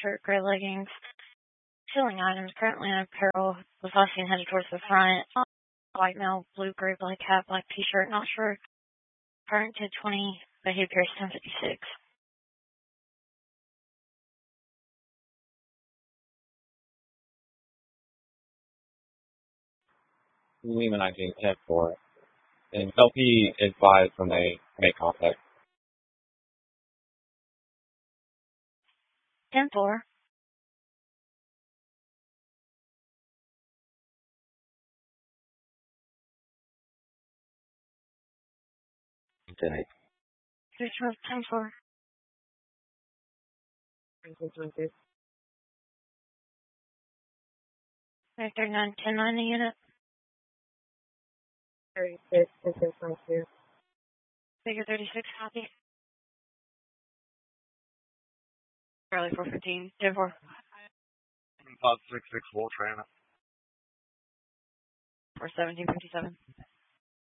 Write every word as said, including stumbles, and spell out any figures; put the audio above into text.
shirt, gray leggings. Ceiling items currently in apparel with Austin headed towards the front. White male, blue, gray, black hat, black t-shirt. Not sure. Current to twenty. Behavior is ten fifty-six. Lima nineteen ten four. And L P advised when they make contact. ten four. ten eight. three twelve, ten four. thirty-nine, ten nine the unit. thirty-six, ten twenty-two. Figure thirty-six, copy. Charlie four fifteen, ten four. five six six four, Trana. four seventeen fifty-seven.